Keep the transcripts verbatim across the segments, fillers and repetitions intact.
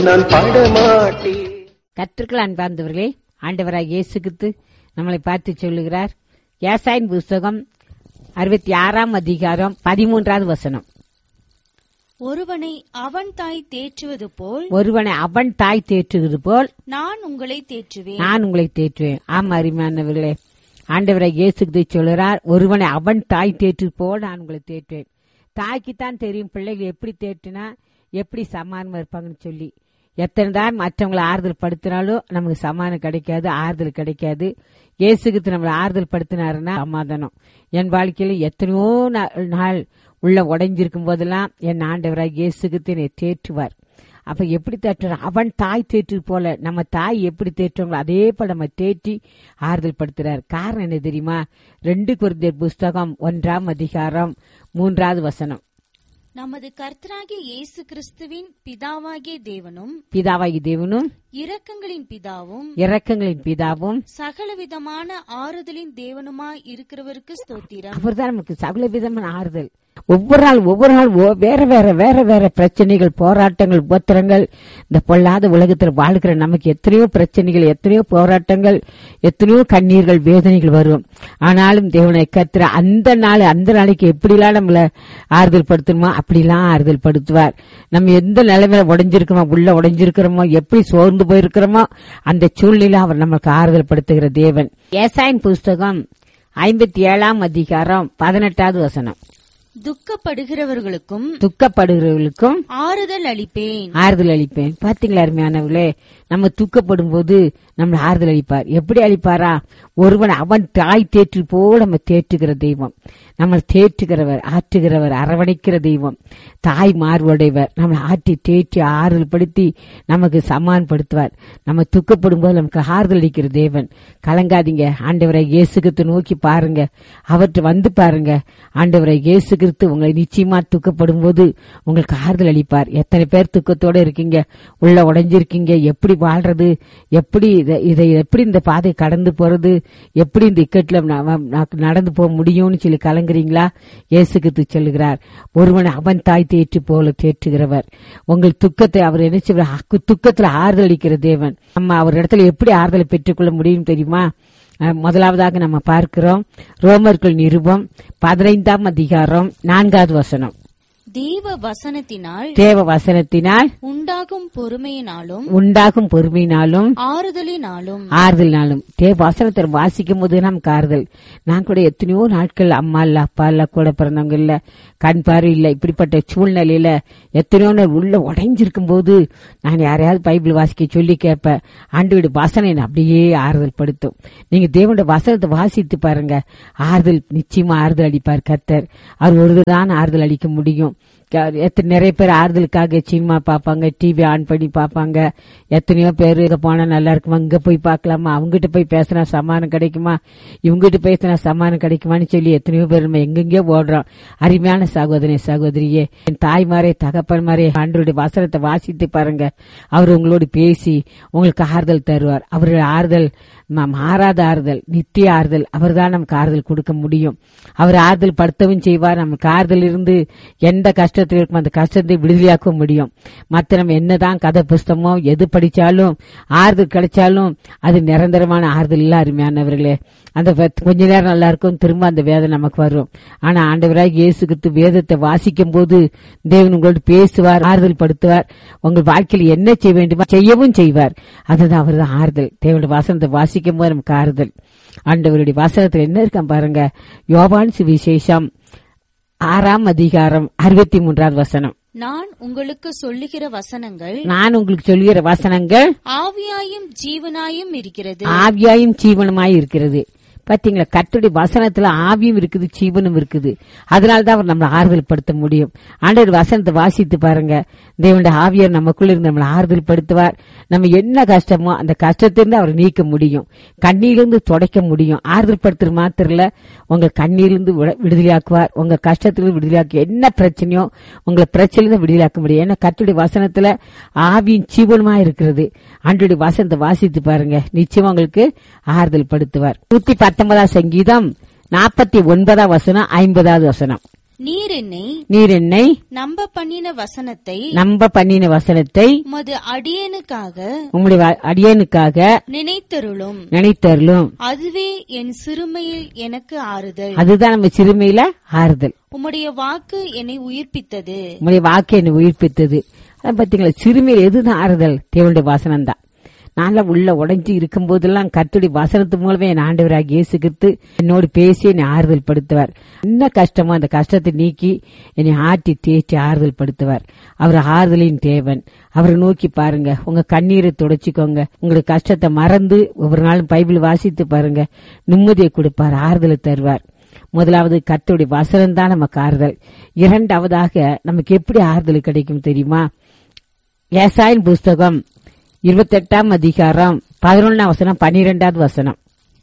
நான் பாடமாட்டேன். கர்த்தருக்கு அன்பார்ந்தவர்களே, ஆண்டவராகிய இயேசு கிறிஸ்து நம்மளை பார்த்து சொல்லுகிறார். ஏசாயின் புஸ்தகம் அறுபத்தி ஆறாம் அதிகாரம் பதிமூன்றாவது வசனம். ஒருவனை அவன் தாய் தேற்றுவது போல் ஒருவனை அவன் தாய் தேற்றுவது போல் நான் உங்களை தேற்றுவேன். நான் உங்களை தேற்றுவேன். ஆமா, அருமையானவர்களே, ஆண்டவராகிய இயேசு கிறிஸ்து சொல்லுகிறார், ஒருவனை அவன் தாய் தேற்று போல் நான் உங்களை தேற்றுவேன். தாய்க்குத்தான் தெரியும் பிள்ளைகள் எப்படி தேற்றுனா எப்படி சமாதானமா இருப்பாங்கன்னு சொல்லி. எத்தனை தான் மற்றவங்களை ஆறுதல் படுத்தினாலும் நமக்கு சமாதானம் கிடைக்காது, ஆறுதல் கிடைக்காது. இயேசுக்கு நம்மளை ஆறுதல் படுத்தினாருன்னா சமாதானம். என் வாழ்க்கையில எத்தனையோ நாள் உள்ள உடைஞ்சிருக்கும் போதெல்லாம் என் ஆண்டவராக இயேசுக்கு என்னை தேற்றுவார். அப்ப எப்படி தேற்றுறார்? அவன் தாய் தேற்று போல நம்ம தாய் எப்படி தேற்றுவாங்களோ அதே போல நம்ம தேற்றி ஆறுதல் படுத்துறார். காரணம் என்ன தெரியுமா? ரெண்டு கொரிந்தியர் புஸ்தகம் ஒன்றாம் அதிகாரம் மூன்றாவது வசனம். நமது கர்த்தராகிய இயேசு கிறிஸ்துவின் பிதாவாகிய தேவனும் பிதாவாகிய தேவனும் இரக்கங்களின் பிதாவும் இரக்கங்களின் பிதாவும் சகலவிதமான ஆறுதலின் தேவனுமாய் இருக்கிறவருக்கு ஸ்தோத்திரம். அவர்தான் நமக்கு சகல விதமான ஆறுதல். ஒவ்வொரு நாள் ஒவ்வொரு நாள் வேற வேற வேற வேற பிரச்சனைகள், போராட்டங்கள், உபத்திரங்கள். இந்த பொல்லாத உலகத்தில் வாழ்கிற நமக்கு எத்தனையோ பிரச்சனைகள், எத்தனையோ போராட்டங்கள், எத்தனையோ கண்ணீர்கள், வேதனைகள் வரும். ஆனாலும் தேவனை கர்த்தர் அந்த நாள் அந்த நாளைக்கு எப்படிலாம் நம்மள ஆறுதல் படுத்தணுமோ அப்படிலாம் ஆறுதல் படுத்துவார். நம்ம எந்த நிலைமையில உடைஞ்சிருக்கிறோமோ, உள்ள உடைஞ்சிருக்கிறோமோ, எப்படி சோர்ந்து போயிருக்கிறோமோ அந்த சூழ்நிலை அவர் நமக்கு ஆறுதல் படுத்துகிற தேவன். ஏசாயின் புஸ்தகம் ஐம்பத்தி ஏழாம் அதிகாரம் பதினெட்டாவது வசனம். துக்கப்படுகிறவர்களுக்கும் துக்கப்படுகிறவர்களுக்கும் ஆறுதல் அளிப்பேன். ஆறுதல் அளிப்பேன். பாத்தீங்களா அருமையானவர்களே, நம்ம துக்கப்படும் போது நம்மளை ஆறுதல் அளிப்பார். எப்படி அளிப்பாரா? ஒருவன் அவன் தாய் தேற்று போல நம்ம தேற்றுகிற தெய்வம், நம்ம தேற்றுகிறவர், ஆற்றுகிறவர், அரவணைக்கிற தெய்வம், தாய் மார்புடையவர். நம்ம ஆற்றி தேற்றி ஆறுதல் படுத்தி நமக்கு சமாதானப்படுத்துவார். நம்ம துக்கப்படும் போது நமக்கு ஆறுதல் அளிக்கிற தேவன். கலங்காதீங்க, ஆண்டவரை இயேசு கிறிஸ்து நோக்கி பாருங்க, அவற்றை வந்து பாருங்க. ஆண்டவரை இயேசு கிறிஸ்து உங்களை நிச்சயமா துக்கப்படும் போது உங்களுக்கு ஆறுதல் அளிப்பார். எத்தனை பேர் துக்கத்தோட இருக்கீங்க, உள்ள உடைஞ்சிருக்கீங்க, எப்படி வாழ்றது, எப்படி இதை எப்படி இந்த பாதை கடந்து போறது, எப்படி இந்த இக்கட்ல நடந்து போக முடியும்னு சொல்லி கலங்குறீங்களா? இயேசு கிறிஸ்து சொல்லுகிறார், ஒருவன் அவன் தாய் தேற்று போல தேற்றுகிறவர். உங்கள் துக்கத்தை அவர் என்ன செய்வார்? துக்கத்துல ஆறுதல் அளிக்கிற தேவன். நம்ம அவர் இடத்துல எப்படி ஆறுதலை பெற்றுக்கொள்ள முடியும் தெரியுமா? முதலாவதாக நம்ம பார்க்கிறோம் ரோமர்கள் நிருபம் பதினைந்தாம் அதிகாரம் நான்காவது வசனம். தேவ வசனத்தினால் தேவ வசனத்தினால் உண்டாகும் பொறுமையினாலும் உண்டாகும் பொறுமையினாலும் ஆறுதலினாலும் ஆறுதலினாலும் தேவ வசனத்தை வாசிக்கும் போது நமக்கு ஆறுதல். நான் கூட எத்தனையோ நாட்கள் அம்மா இல்ல, அப்பா இல்ல, கூட பிறந்தவங்க இல்ல, கண் பார்வை இல்ல, இப்படிப்பட்ட சூழ்நிலையில எத்தனையோ நாள் உள்ள உடைஞ்சிருக்கும் போது நான் யாரையாவது பைபிள் வாசிக்க சொல்லி கேட்பேன். ஆண்டவருடைய வசனம் அப்படியே ஆறுதல் படுத்தும். நீங்க தேவனுடைய வசனத்தை வாசித்து பாருங்க, ஆறுதல் நிச்சயமா ஆறுதல் அளிப்பார் கர்த்தர். அவர் ஒருதான் ஆறுதல் அளிக்க முடியும். நிறைய பேர் ஆறுதலுக்காக சினிமா பாப்பாங்க, டிவி ஆன் பண்ணி பாப்பாங்க. எத்தனையோ பேர் இங்க போனா நல்லா இருக்குமா, இங்க போய் பாக்கலாமா, அவங்ககிட்ட போய் பேசினா சமாதானம் கிடைக்குமா, இவங்ககிட்ட பேசினா சமாதானம் கிடைக்குமான்னு சொல்லி எத்தனையோ பேர் நம்ம எங்கெங்கயோ ஓடுறோம். அருமையான சகோதரி சகோதரியே, என் தாய்மாரே தகப்பன்மாரே, ஆண்டவருடைய வசனத்தை வாசித்து பாருங்க. அவர் உங்களோடு பேசி உங்களுக்கு ஆறுதல் தருவார். அவருடைய ஆறுதல் மாறாத ஆறுதல், நித்திய ஆறுதல். அவர் தான் நமக்கு ஆறுதல் கொடுக்க முடியும். அவர் ஆறுதல் படுத்தவும் செய்வார். நமக்கு ஆறுதல் இருந்து எந்த கஷ்டத்தில் இருக்கும் அந்த கஷ்டத்தை விடுதலையாக்க முடியும். மற்ற நம்ம என்னதான் கதை புஸ்தகமோ எது படிச்சாலும் ஆறுதல் கிடைச்சாலும் அது நிரந்தரமான ஆறுதல் இல்ல. அருமையானவர்களே, அந்த கொஞ்ச நேரம் நல்லா இருக்கும், திரும்ப அந்த வேதனை நமக்கு வரும். ஆனா ஆண்டவராக இயேசு கிறிஸ்து வேதத்தை வாசிக்கும் போது தேவன் உங்களோடு பேசுவார், ஆறுதல் படுத்துவார். உங்கள் வாழ்க்கையில் என்ன செய்ய வேண்டுமா செய்யவும் செய்வார். அதுதான் அவர் தான் ஆறுதல். தேவனுடைய வசனத்தை வாசிக்கும் போது நமக்கு ஆறுதல். ஆண்டவருடைய வசனத்தில் என்ன இருக்க பாருங்க. யோவான் சுவிசேஷம் ஆறாம் அதிகாரம் அறுபத்தி மூன்றாவது வசனம். நான் உங்களுக்கு சொல்லுகிற வசனங்கள் நான் உங்களுக்கு சொல்லுகிற வசனங்கள் ஆவியாயும் ஜீவனாயும் இருக்கிறது. ஆவியாயும் ஜீவனமாய் இருக்கிறது. பாத்தீங்களா, கர்த்தருடைய வசனத்துல ஆவியும் இருக்குது, ஜீவனும் இருக்குது. அதனாலதான் அவர் நம்மளை ஆறுதல் படுத்த முடியும். ஆண்டவர் வசனத்தை வாசித்து பாருங்க. தேவனுடைய ஆவியார் நமக்குள்ள இருந்து நம்மளை ஆறுதல் படுத்துவார். நம்ம என்ன கஷ்டமோ அந்த கஷ்டத்திலிருந்து அவர் நீக்க முடியும், கண்ணீரிலிருந்து துடைக்க முடியும். ஆறுதல் படுத்துற மாத்திரல உங்க கண்ணீரிலிருந்து விடுதலையாக்குவார். உங்க கஷ்டத்திலிருந்து விடுதலையாக்கு என்ன பிரச்சனையோ உங்களை பிரச்சனையிலிருந்து விடுதலையாக்க முடியும். ஏன்னா கர்த்தருடைய வசனத்துல ஆவியும் ஜீவனுமா இருக்கிறது. ஆண்டவருடைய வசனத்தை வாசித்து பாருங்க, நிச்சயமா உங்களுக்கு ஆறுதல் படுத்துவார். நூத்தி பத்தொன்பதாம் சங்கீதம் நாற்பத்தி ஒன்பதாம் வசனம் ஐம்பதாவது வசனம். நீர் என்னை நீர் என்னை நம்ப பண்ணின வசனத்தை நம்ப பண்ணின வசனத்தை உமது அடியேனுக்காக உம்முடைய வ- அடியேனுக்காக நினைத்தருளும். நினைத்தருளும். அதுவே என் சிறுமையில் எனக்கு ஆறுதல். அதுதான் நம்ம சிறுமையில ஆறுதல். உம்முடைய வாக்கு என்னை உயிர்ப்பித்தது. உம்முடைய வாக்கு என்னை உயிர்ப்பித்தது. அதான் பாத்தீங்களா, சிறுமையில் எதுதான் ஆறுதல்? தேவனுடைய வசனம் தான். நான்லாம் உள்ள உடைஞ்சு இருக்கும் போதெல்லாம் கர்த்தருடைய வசனத்து மூலமே என் ஆண்டவராகிய இயேசு கிறிஸ்து என்னோடு பேசி என்னை ஆறுதல் படுத்துவார். என்ன கஷ்டமோ அந்த கஷ்டத்தை நீக்கி என்னை ஆட்டி தேய்ச்சி ஆறுதல் படுத்துவார். அவர் ஆறுதலின் தேவன். அவரை நோக்கி பாருங்க, உங்க கண்ணீரை துடைச்சிக்கோங்க. உங்களுக்கு கஷ்டத்தை மறந்து ஒவ்வொரு நாளும் பைபிள் வாசித்து பாருங்க, நிம்மதியை கொடுப்பார், ஆறுதலை தருவார். முதலாவது கர்த்தருடைய வசனம் தான் நமக்கு ஆறுதல். இரண்டாவதாக நமக்கு எப்படி ஆறுதல் கிடைக்கும் தெரியுமா? ஏசாயின் புஸ்தகம் இருபத்தி எட்டாம் அதிகாரம் பதினொன்னாம் வசனம், பனிரெண்டாவது வசனம்.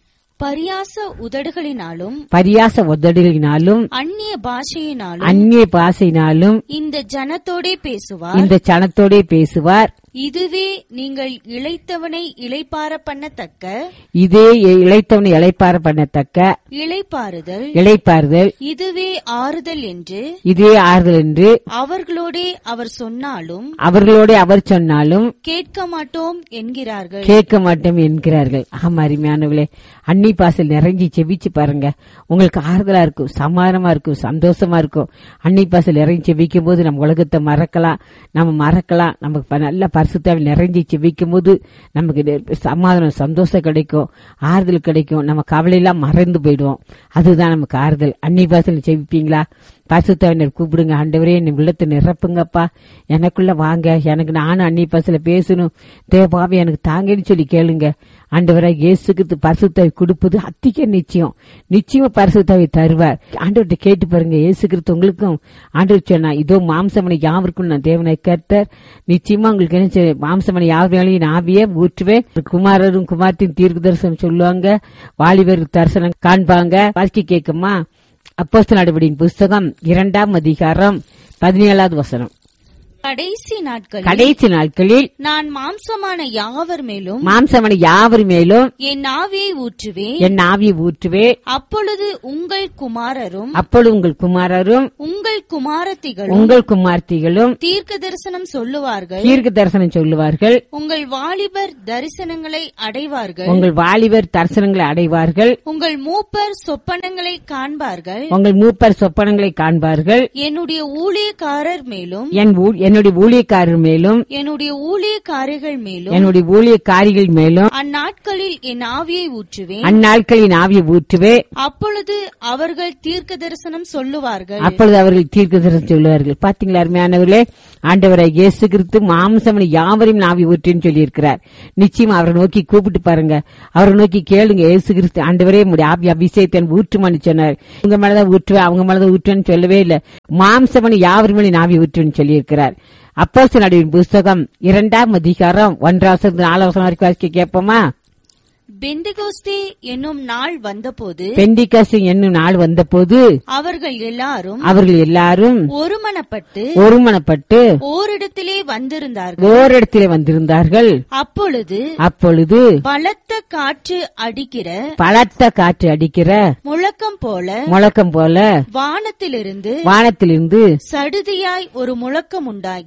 பரியாச உதடுகளினாலும் பரியாச உதடுகளினாலும் அந்நிய பாஷையினாலும் அந்நிய பாசையினாலும் இந்த ஜனத்தோடே பேசுவார். இந்த சனத்தோடே பேசுவார். இதுவே நீங்கள் இளைத்தவனை இளைப்பார பண்ணத்தக்க இதே இளைத்தவனை இளைப்பார பண்ணத்தக்க இளைப்பாறுதல். இளைப்பாறுதல். இதுவே ஆறுதல் என்று இதே ஆறுதல் என்று அவர்களோடே அவர் சொன்னாலும் அவர்களோட அவர் சொன்னாலும் கேட்க மாட்டோம் என்கிறார்கள். கேட்க மாட்டோம் என்கிறார்கள். ஆமா, அருமையானவர்களே, அன்னி பாசல் நிறைஞ்சி செவிச்சு பாருங்க, உங்களுக்கு ஆறுதலா இருக்கும், சமாதானமா இருக்கும், சந்தோஷமா இருக்கும். அன்னி பாசல் நிறைஞ்சி செவிக்கும் போது நம்ம உலகத்தை மறக்கலாம், நம்ம மறக்கலாம். நமக்கு நல்ல பரிசுத்தாவில் நிறைஞ்சி செவிக்கும் போது நமக்கு சமாதானம், சந்தோஷம் கிடைக்கும், ஆறுதல் கிடைக்கும். நம்ம கவலையெல்லாம் மறந்து போயிடுவோம். அதுதான் நமக்கு ஆறுதல். அன்னி பாசல் செவிப்பீங்களா? பரிசுத்தாவினர் கூப்பிடுங்க, ஆண்டவரே என் உள்ளத்தை நிரப்புங்கப்பா, எனக்குள்ள வாங்க, எனக்கு நானும் அன்னி பாசல பேசணும், தேவாவே எனக்கு தாங்கன்னு சொல்லி கேளுங்க. ஆண்டவராக இயேசுக்கு பரிசுத்தாவி கொடுப்பது அத்திக்க நிச்சயம். நிச்சயமா பரிசுத்தாவி தருவார். ஆண்டவர்கிட்ட கேட்டு பாருங்க. இயேசு கிறிஸ்து உங்களுக்கும் ஆண்டவர் சொன்னா, இதோ மாம்சமனை யாவருக்கும் நான் தேவனை கர்த்தர், நிச்சயமா உங்களுக்கு என்ன செய்ய, மாம்சமனை யாவரையும் நான் ஆவியே ஊற்றுவேன். குமாரரும் குமார்த்தின் தீர்க்க தரிசனம் சொல்லுவாங்க, வாலிபர் தரிசனம் காண்பாங்க. வாசிக்க கேட்குமா? அப்போஸ்தலர் நடவடிக்கையின் புஸ்தகம் இரண்டாம் அதிகாரம் பதினேழாவது வசனம். கடைசி நாட்களில் கடைசி நாட்களில் நான் மாம்சமான யாவர் மேலும் மாம்சமான யாவர் மேலும் என் ஆவியை ஊற்றுவேன். என் ஆவியை ஊற்றுவே. அப்பொழுது உங்கள் குமாரரும் அப்பொழுது உங்கள் குமாரரும் உங்கள் குமாரத்திகளும் உங்கள் குமார்த்திகளும் தீர்க்க தரிசனம் சொல்லுவார்கள். தீர்க்க தரிசனம் சொல்லுவார்கள். உங்கள் வாலிபர் தரிசனங்களை அடைவார்கள். உங்கள் வாலிபர் தரிசனங்களை அடைவார்கள். உங்கள் மூப்பர் சொப்பனங்களை காண்பார்கள். உங்கள் மூப்பர் சொப்பனங்களை காண்பார்கள். என்னுடைய ஊழியக்காரர் மேலும் என் ஊ- என்னுடைய ஊழியக்காரர் மேலும் என்னுடைய ஊழியக்காரிகள் மேலும் என்னுடைய ஊழியக்காரிகள் மேலும் அந்நாட்களில் என் ஆவியை ஊற்றுவேன். அந்நாட்களின் ஆவியை ஊற்றுவே. அப்பொழுது அவர்கள் தீர்க்க தரிசனம் சொல்லுவார்கள். அப்பொழுது அவர்கள் தீர்க்க தரிசனம் சொல்லுவார்கள். பாத்தீங்களா அருமையானவர்களே, ஆண்டவராய் இயேசு கிறிஸ்து மாம்சமனை யாவரையும் ஆவி ஊற்றின்னு சொல்லி இருக்கிறார். நிச்சயமா அவரை நோக்கி கூப்பிட்டு பாருங்க, அவரை நோக்கி கேளுங்க. இயேசு கிறிஸ்து ஆண்டவரே உம்முடைய ஆவி அபிஷேகத்தை ஊற்றுமான்னு சொன்னார். உங்க மேலதான் ஊற்றுவேன், அவங்க மேலதான் ஊற்றுவேன்னு சொல்லவே இல்லை. மாம்சமனை யாவரும் மேலே ஆவி ஊற்றுன்னு சொல்லி இருக்கிறார். அப்போஸ்தலர் நடவடிக்கையின் புஸ்தகம் இரண்டாம் அதிகாரம் ஒன்றாவது நாலாவது வரைக்கும் வாசிக்க கேட்போமா? பெந்தெகோஸ்தே என்னும் நாள் வந்தபோது பெந்திகோஸ்து என்னும் நாள் வந்தபோது அவர்கள் எல்லாரும் அவர்கள் எல்லாரும் ஒருமனப்பட்டு ஒருமனப்பட்டு ஓரிடத்திலே வந்திருந்தார்கள். ஓரிடத்திலே வந்திருந்தார்கள். அப்பொழுது அப்பொழுது பலத்த காற்று அடிக்கிற பலத்த காற்று அடிக்கிற முழக்கம் போல முழக்கம் போல வானத்திலிருந்து வானத்திலிருந்து சடுதியாய் ஒரு முழக்கம் உண்டாகி